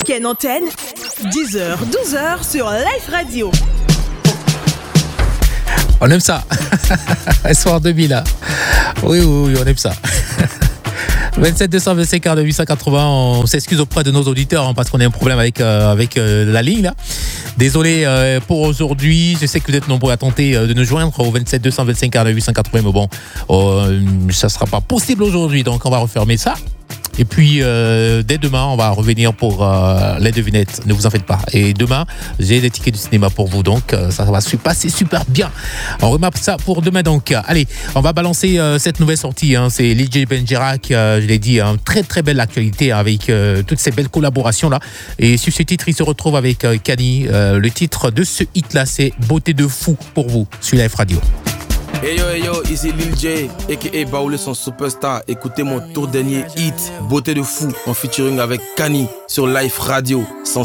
week-end antenne, 10h, 12h sur Life Radio. On aime ça. Soir 2000 là. Oui, on aime ça. 27 225 42 880. On s'excuse auprès de nos auditeurs parce qu'on a un problème avec la ligne là. Désolé pour aujourd'hui. Je sais que vous êtes nombreux à tenter de nous joindre au 27 225 42 880, mais bon, ça sera pas possible aujourd'hui, donc on va refermer ça. Et puis, dès demain, on va revenir pour les devinettes. Ne vous en faites pas. Et demain, j'ai des tickets du cinéma pour vous. Donc, ça va se passer super bien. On remarque ça pour demain. Donc, allez, on va balancer cette nouvelle sortie. C'est Lil J Benjirac, je l'ai dit, très très belle actualité avec toutes ces belles collaborations-là. Et sur ce titre, il se retrouve avec Kani. Le titre de ce hit-là, c'est Beauté de fou pour vous sur Life Radio. Hey yo, ici Lil J, a.k.a. Baoulé son superstar. Écoutez mon tout dernier hit, Beauté de fou, en featuring avec Kani sur Life Radio.